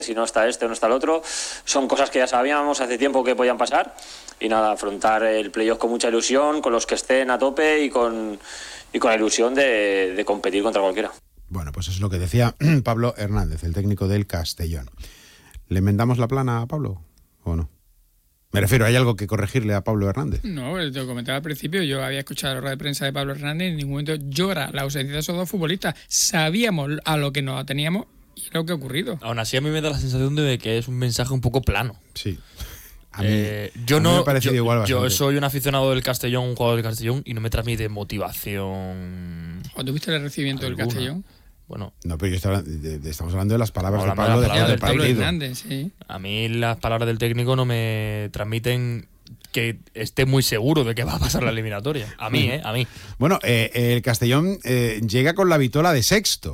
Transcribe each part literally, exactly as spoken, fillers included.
si no está este o no está el otro. Son cosas que ya sabíamos hace tiempo que podían pasar. Y nada, afrontar el playoff con mucha ilusión, con los que estén a tope y con, y con la ilusión de, de competir contra cualquiera. Bueno, pues eso es lo que decía Pablo Hernández, el técnico del Castellón. ¿Le enmendamos la plana a Pablo o no? Me refiero, ¿hay algo que corregirle a Pablo Hernández? No, te lo comentaba al principio, yo había escuchado la rueda de prensa de Pablo Hernández y en ningún momento llora la ausencia de esos dos futbolistas. Sabíamos a lo que nos ateníamos y lo que ha ocurrido. Aún así a mí me da la sensación de que es un mensaje un poco plano. Sí. A mí, eh, yo a mí no, me ha parecido yo, igual yo bastante. soy un aficionado del Castellón, un jugador del Castellón, y no me transmite motivación. ¿O tuviste el recibimiento alguna. del Castellón? Bueno, No, pero yo estaba, de, de, estamos hablando de las palabras de Hablando Pablo de las después del palabras Pablo partido. Hernández, sí. a mí las palabras del técnico no me transmiten que esté muy seguro de que va a pasar la eliminatoria. A mí, ¿eh? A mí. Bueno, eh, el Castellón eh, llega con la vitola de sexto.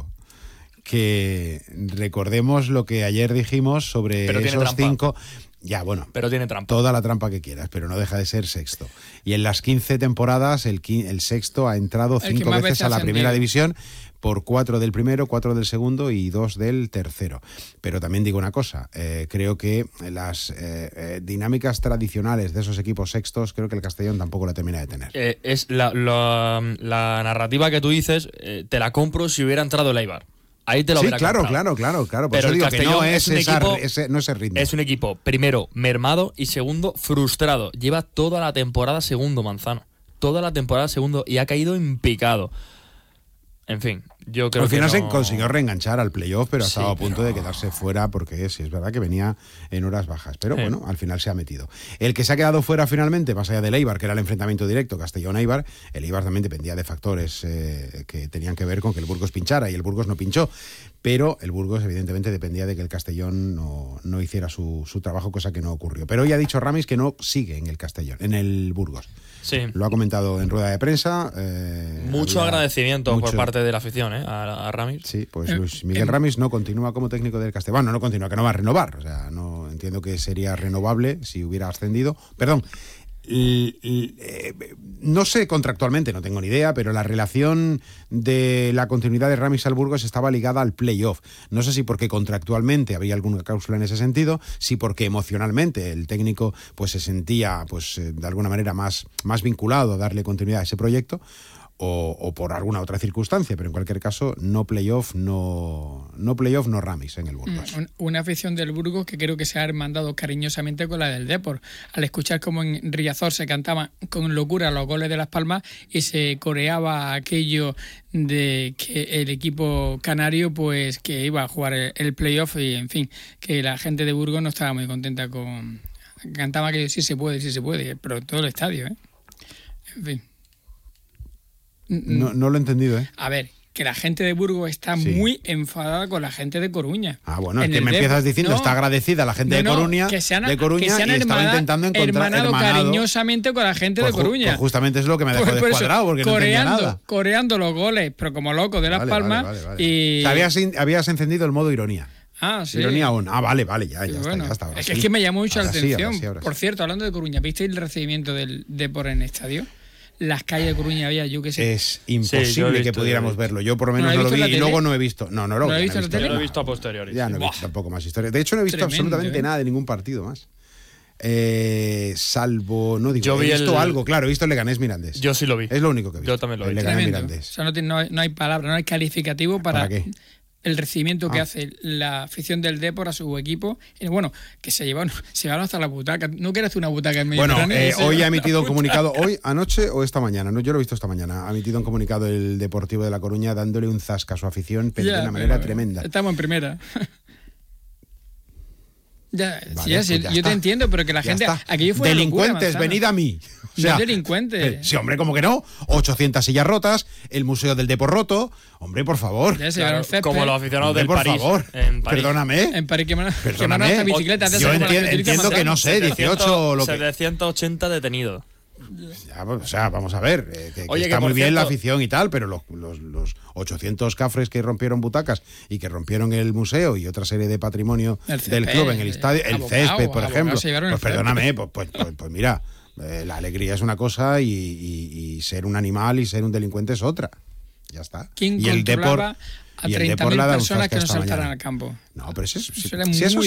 Que recordemos lo que ayer dijimos sobre Pero tiene esos trampa. cinco. Ya, bueno. Pero tiene trampa. Toda la trampa que quieras, pero no deja de ser sexto. Y en las quince temporadas, el, quin- el sexto ha entrado El que cinco más veces veces a la ha primera ascendido. división, por cuatro del primero, cuatro del segundo y dos del tercero. Pero también digo una cosa, eh, creo que las eh, eh, dinámicas tradicionales de esos equipos sextos, creo que el Castellón tampoco la termina de tener. Eh, es la, la, la narrativa que tú dices, eh, te la compro si hubiera entrado el Eibar. Ahí te lo Sí, hubiera claro, comprado. claro, claro, claro. Por Pero eso el digo que Castellón no es, es un esa- equipo- ese, no es el ritmo. Es un equipo, primero, mermado y segundo, frustrado. Lleva toda la temporada segundo Manzano. Toda la temporada segundo y ha caído en picado. En fin, yo creo Al final que se no... consiguió reenganchar al playoff, pero ha Sí, estado a punto pero- de quedarse fuera porque sí, es verdad que venía en horas bajas. Pero Sí. bueno, al final se ha metido. El que se ha quedado fuera finalmente, más allá del Eibar, que era el enfrentamiento directo Castellón-Eibar, el Eibar también dependía de factores eh, que tenían que ver con que el Burgos pinchara y el Burgos no pinchó. Pero el Burgos evidentemente dependía de que el Castellón no, no hiciera su, su trabajo, cosa que no ocurrió. Pero hoy ha dicho Ramis que no sigue en el Castellón, en el Burgos. Sí. Lo ha comentado en rueda de prensa. eh, Mucho había agradecimiento por mucho- parte de la afición, ¿eh? A, a Ramis. Sí, pues Eh, Luis Miguel em- Ramis no continúa como técnico del Castellón. Bueno, no continúa, que no va a renovar. O sea, no entiendo que sería renovable si hubiera ascendido. Perdón. L- l- eh, no sé contractualmente, no tengo ni idea, pero la relación de la continuidad de Ramis al Burgos estaba ligada al playoff. No sé si porque contractualmente había alguna cláusula en ese sentido, si porque emocionalmente el técnico pues se sentía pues eh, de alguna manera más, más vinculado a darle continuidad a ese proyecto. O, o por alguna otra circunstancia, pero en cualquier caso, no playoff, no, no playoff, no Ramis en el Burgos. Un- Una afición del Burgos que creo que se ha hermandado cariñosamente con la del Depor. Al escuchar como en Riazor se cantaban con locura los goles de Las Palmas y se coreaba aquello de que el equipo canario pues que iba a jugar el, el playoff y en fin, que la gente de Burgos no estaba muy contenta con... Cantaba que sí se puede, sí se puede, pero todo el estadio, ¿eh? En fin. No, no lo he entendido, ¿eh? A ver, que la gente de Burgos está Sí. muy enfadada con la gente de Coruña. Ah, bueno, es En que el me Depor- empiezas diciendo, no, está agradecida la gente no, de no, Coruña, que se han, de Coruña que se han y estaba hermana- intentando encontrar hermanado hermanado. cariñosamente con la gente Pues de ju- Coruña. pues justamente es lo que me dejó Pues por eso, descuadrado, porque no entendía coreando, nada. coreando los goles, pero como loco de Las Vale, Palmas. vale, vale, vale. Y... O sea, habías, in- habías encendido el modo ironía. Ah, sí. Ironía aún. Ah, vale, vale, ya, ya Y está, bueno, ya está. ahora es, que, sí. es que me llamó mucho la Ahora sí, atención. ahora sí, ahora Por sí. cierto, hablando de Coruña, ¿viste el recibimiento del Depor en el estadio? Las calles de Coruña había, yo que sé. Es Sí, yo he imposible visto, que pudiéramos yo he visto. verlo. Yo por lo menos ¿No no, lo lo has visto vi en la y luego tele? no he visto. No, no, ¿No lo ya has no visto he en la visto tele? Yo lo he nada. visto a posteriori. Ya no he Buah. visto tampoco más historias. De hecho, no he visto Tremendo, absolutamente ¿eh? nada de ningún partido más. Eh, salvo, no digo, Yo he vi visto el- algo, claro, he visto el Leganés Mirandés. Yo sí lo vi. Es lo único que he visto. Yo también lo el vi. Leganés Tremendo. O Mirandés. sea, no, tiene- no hay, no hay palabra, no hay calificativo para, ¿Para qué? el recibimiento que Ah. hace la afición del Depor a su equipo. Y bueno, que se llevaron, se llevaron hasta la butaca. ¿No quieres una butaca en medio Bueno, Mediterráneo? eh, Se hoy ha llevaron emitido la un butaca. comunicado, hoy, anoche o esta mañana, no, yo lo he visto esta mañana, ha emitido un comunicado el Deportivo de La Coruña dándole un zasca a su afición, pero Ya, de una manera pero tremenda. Estamos en primera. Ya, sí, Vale, ya, pues sí, ya yo está. te entiendo, pero que la Ya gente. está. Aquello fue una locura, Delincuentes, Manzano. venid a mí. O No es delincuente. eh, Sí, hombre, como que no. ochocientas sillas rotas, el Museo del Depor roto. Hombre, por favor. Ya se Claro, llevaron césped. como los aficionados Hombre, del por París. favor. En París. Perdóname. En París quemaron, quemaron Perdóname. hasta bicicletas. de Yo esas como las enti- que utiliza entiendo que Manzano. no sé, dieciocho lo que. setecientos ochenta detenidos. Ya, o sea, vamos a ver, eh, que, que Oye, que está por muy bien la cierto- afición y tal, pero los, los, los ochocientos cafres que rompieron butacas y que rompieron el museo y otra serie de patrimonio El del césped, club en el estadio, el abogado, césped, por abogado, ejemplo, se llevaron pues el césped. perdóname, pues, pues, pues, pues mira, eh, la alegría es una cosa y, y- y ser un animal y ser un delincuente es otra. Ya está. ¿Quién y el controlaba Depor, a y el treinta Depor mil le ha dado un personas que no zasca esta saltaran mañana. al campo. No, pero eso es, Eso si, era si eso muy